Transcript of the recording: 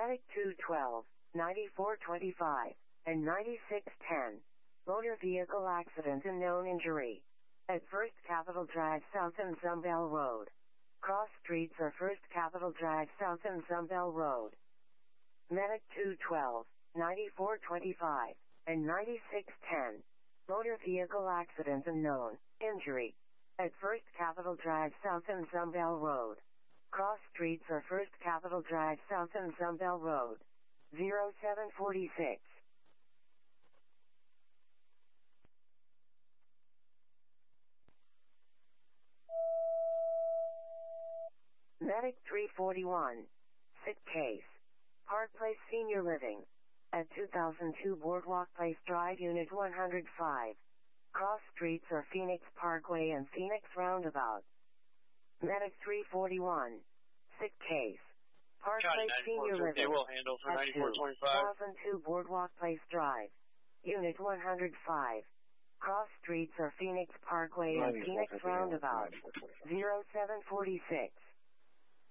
Medic 212, 9425, and 9610. Motor vehicle accident and known injury. At First Capitol Drive South and Zumbell Road. Cross streets are First Capitol Drive South and Zumbell Road. Medic 212, 9425, and 9610. Motor vehicle accident and known injury. At First Capitol Drive South and Zumbell Road. Cross streets are First Capitol Drive South and Zumbell Road. 0746. Medic 341. Sick case. Park Place Senior Living. At 2002 Boardwalk Place Drive Unit 105. Cross streets are Phoenix Parkway and Phoenix Roundabout. Medic 341. Sick case. Park Place Senior Living. Will handle for at 2002 Boardwalk Place Drive. Unit 105. Cross streets are Phoenix Parkway and Phoenix Roundabout. 0746.